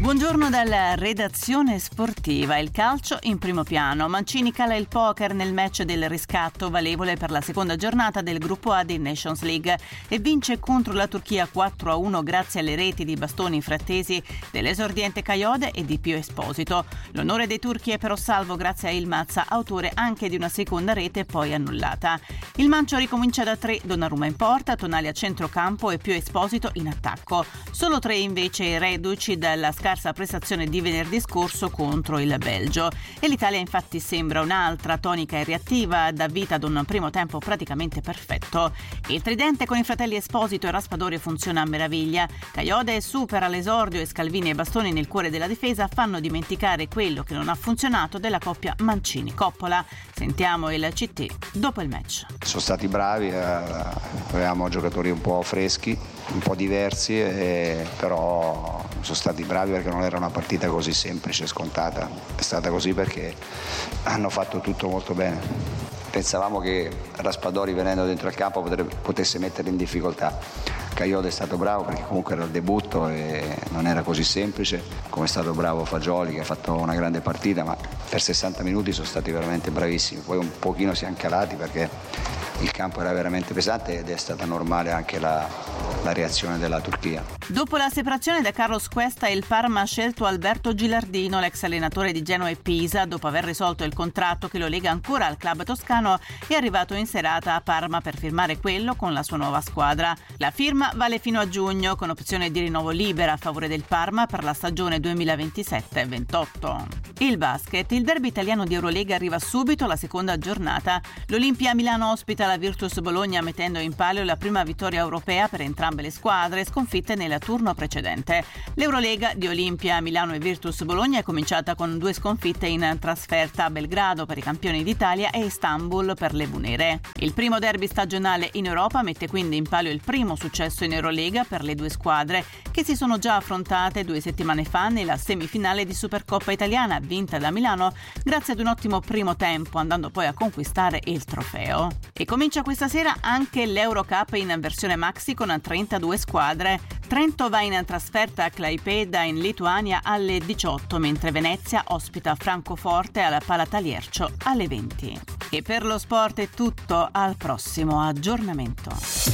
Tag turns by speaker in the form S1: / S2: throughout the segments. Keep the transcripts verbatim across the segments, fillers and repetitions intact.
S1: Buongiorno dalla redazione sportiva. Il calcio in primo piano. Mancini cala il poker nel match del riscatto valevole per la seconda giornata del gruppo A di Nations League e vince contro la Turchia quattro a uno grazie alle reti di bastoni frattesi dell'esordiente Kayode e di Pio Esposito. L'onore dei turchi è però salvo grazie a Yılmaz, autore anche di una seconda rete poi annullata. Il Mancio ricomincia da tre, Donnarumma in porta, Tonali a centrocampo e Pio Esposito in attacco. Solo tre invece reduci dalla scarsa prestazione di venerdì scorso contro il Belgio. E l'Italia infatti sembra un'altra tonica e reattiva, dà vita ad un primo tempo praticamente perfetto. Il tridente con i fratelli Esposito e Raspadori funziona a meraviglia. Kayode supera l'esordio e Scalvini e Bastoni nel cuore della difesa fanno dimenticare quello che non ha funzionato della coppia Mancini-Coppola. Sentiamo il C T dopo il match.
S2: Sono stati bravi, eh, avevamo giocatori un po' freschi, un po' diversi, eh, però sono stati bravi perché non era una partita così semplice, scontata. È stata così perché hanno fatto tutto molto bene. Pensavamo che Raspadori, venendo dentro al campo, potrebbe, potesse mettere in difficoltà. Kayode è stato bravo perché comunque era il debutto e non era così semplice, come è stato bravo Fagioli che ha fatto una grande partita, ma per sessanta minuti sono stati veramente bravissimi. Poi un pochino si è calati perché il campo era veramente pesante ed è stata normale anche la, la reazione della Turchia.
S1: Dopo la separazione da Carlos Cuesta, il Parma ha scelto Alberto Gilardino, l'ex allenatore di Genoa e Pisa. Dopo aver risolto il contratto che lo lega ancora al club toscano, è arrivato in serata a Parma per firmare quello con la sua nuova squadra. La firma vale fino a giugno, con opzione di rinnovo libera a favore del Parma per la stagione duemilaventisette ventotto. Il basket, il derby italiano di Eurolega arriva subito alla seconda giornata. L'Olimpia Milano ospita la Virtus Bologna mettendo in palio la prima vittoria europea per entrambe le squadre sconfitte nel turno precedente. L'Eurolega di Olimpia Milano e Virtus Bologna è cominciata con due sconfitte in trasferta a Belgrado per i campioni d'Italia e Istanbul per le Bunere. Il primo derby stagionale in Europa mette quindi in palio il primo successo in Eurolega per le due squadre che si sono già affrontate due settimane fa nella semifinale di Supercoppa italiana vinta da Milano grazie ad un ottimo primo tempo, andando poi a conquistare il trofeo. E comincia questa sera anche l'Eurocup in versione maxi con trentadue squadre. Trento va in trasferta a Klaipėda in Lituania alle diciotto, mentre Venezia ospita Francoforte alla Palataliercio alle venti. E per lo sport è tutto, al prossimo aggiornamento.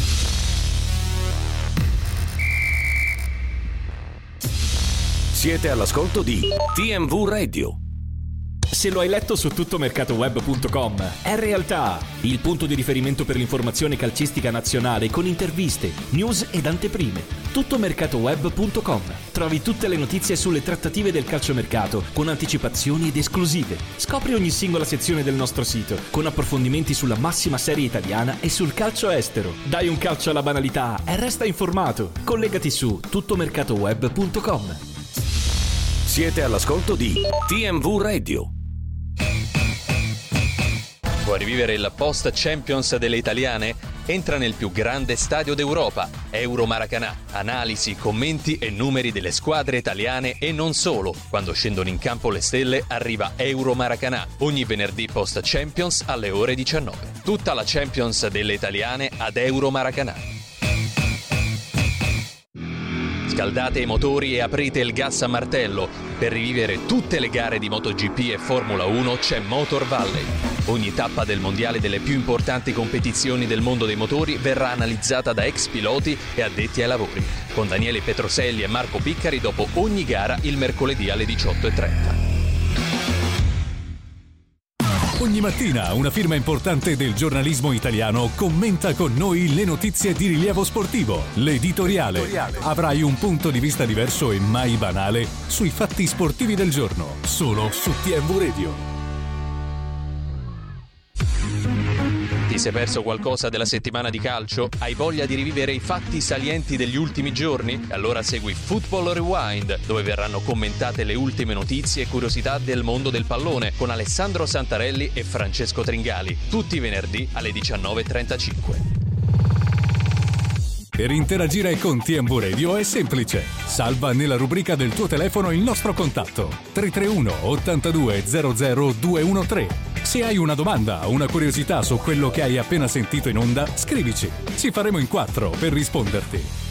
S3: Siete all'ascolto di T M V Radio.
S4: Se lo hai letto su tuttomercatoweb punto com, è realtà. Il punto di riferimento per l'informazione calcistica nazionale con interviste, news ed anteprime. tuttomercatoweb punto com. Trovi tutte le notizie sulle trattative del calciomercato con anticipazioni ed esclusive. Scopri ogni singola sezione del nostro sito con approfondimenti sulla massima serie italiana e sul calcio estero. Dai un calcio alla banalità e resta informato. Collegati su tuttomercatoweb punto com.
S3: Siete all'ascolto di T M V Radio.
S5: Vuoi rivivere il post Champions delle italiane? Entra nel più grande stadio d'Europa, Euromaracanà. Analisi, commenti e numeri delle squadre italiane e non solo. Quando scendono in campo le stelle arriva Euromaracanà, ogni venerdì post Champions alle ore diciannove. Tutta la Champions delle italiane ad Euromaracanà. Scaldate i motori e aprite il gas a martello. Per rivivere tutte le gare di MotoGP e Formula uno c'è Motor Valley. Ogni tappa del mondiale delle più importanti competizioni del mondo dei motori verrà analizzata da ex piloti e addetti ai lavori, con Daniele Petroselli e Marco Piccari dopo ogni gara il mercoledì alle diciotto e trenta.
S6: Ogni mattina una firma importante del giornalismo italiano commenta con noi le notizie di rilievo sportivo. L'editoriale. Avrai un punto di vista diverso e mai banale sui fatti sportivi del giorno, solo su T M V Radio.
S5: Ti sei perso qualcosa della settimana di calcio? Hai voglia di rivivere i fatti salienti degli ultimi giorni? Allora segui Football Rewind, dove verranno commentate le ultime notizie e curiosità del mondo del pallone con Alessandro Santarelli e Francesco Tringali, tutti i venerdì alle diciannove e trentacinque.
S6: Per interagire con T M V Radio è semplice. Salva nella rubrica del tuo telefono il nostro contatto tre tre uno ottantadue zero zero due uno tre. Se hai una domanda o una curiosità su quello che hai appena sentito in onda, scrivici. Ci faremo in quattro per risponderti.